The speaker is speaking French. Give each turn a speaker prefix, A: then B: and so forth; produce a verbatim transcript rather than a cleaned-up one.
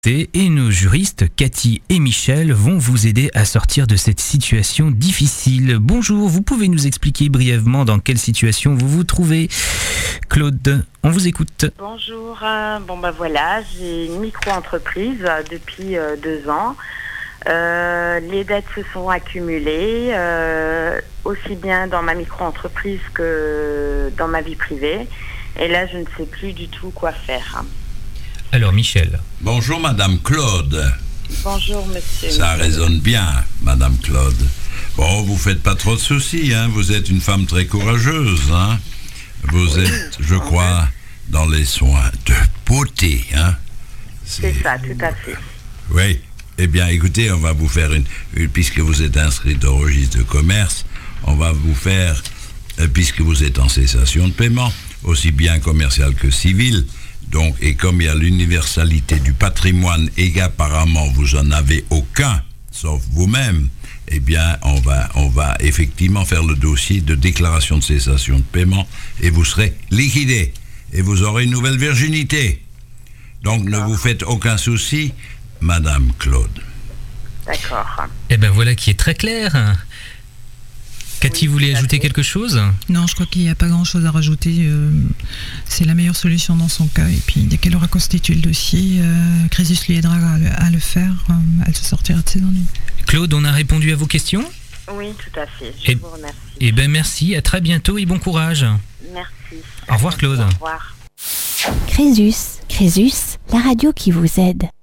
A: Et nos juristes, Cathy et Michel, vont vous aider à sortir de cette situation difficile. Bonjour, vous pouvez nous expliquer brièvement dans quelle situation vous vous trouvez? Claude, on vous écoute.
B: Bonjour, euh, bon bah voilà, j'ai une micro-entreprise euh, depuis euh, deux ans. Euh, les dettes se sont accumulées, euh, aussi bien dans ma micro-entreprise que dans ma vie privée. Et là, je ne sais plus du tout quoi faire.
A: Alors Michel.
C: Bonjour Madame Claude.
B: Bonjour Monsieur.
C: Ça résonne bien, Madame Claude. Bon, vous faites pas trop de soucis, hein. Vous êtes une femme très courageuse, hein. Vous êtes, je crois, dans les soins de beauté, hein.
B: C'est, C'est ça, tout à fait.
C: Oui. Eh bien, écoutez, on va vous faire une, une puisque vous êtes inscrite au registre de commerce, on va vous faire, euh, puisque vous êtes en cessation de paiement, aussi bien commercial que civil. Donc, et comme il y a l'universalité du patrimoine et qu'apparemment vous en avez aucun, sauf vous-même, eh bien, on va, on va effectivement faire le dossier de déclaration de cessation de paiement et vous serez liquidé et vous aurez une nouvelle virginité. Donc, ne vous faites aucun souci, Madame Claude.
B: D'accord.
A: Eh bien, voilà qui est très clair. Cathy, vous
B: Oui,
A: voulez ajouter quelque chose?
D: Non, je crois qu'il n'y a pas grand-chose à rajouter. Euh, c'est la meilleure solution dans son cas. Et puis, dès qu'elle aura constitué le dossier, euh, Crésus lui aidera à le, à le faire. Euh, elle se sortira de ses ennuis.
A: Claude, on a répondu à vos questions?
B: Oui, tout à fait. Je
A: et,
B: vous remercie.
A: Eh bien, merci. À très bientôt et bon courage.
B: Merci.
A: Au revoir, Claude.
B: Au revoir.
E: Crésus, Crésus, la radio qui vous aide.